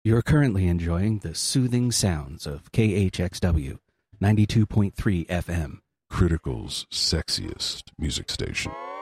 You're currently enjoying the soothing sounds of KHXW 92.3 FM. Critical's sexiest music station.